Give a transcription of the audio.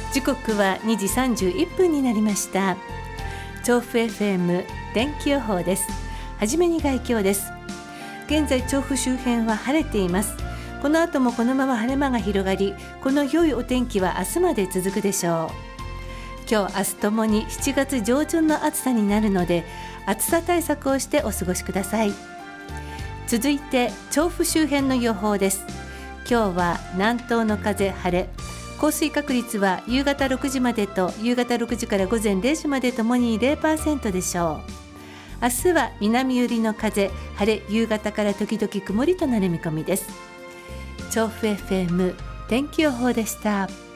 時刻は2時31分になりました。調布 FM 天気予報です。はじめに概況です。現在調布周辺は晴れています。この後もこのまま晴れ間が広がり、この良いお天気は明日まで続くでしょう。今日明日ともに7月上旬の暑さになるので、暑さ対策をしてお過ごしください。続いて調布周辺の予報です。今日は南東の風晴れ、降水確率は夕方6時までと夕方6時から午前0時までともに 0% でしょう。明日は南寄りの風晴れ、夕方から時々曇りとなる見込みです。調布 FM 天気予報でした。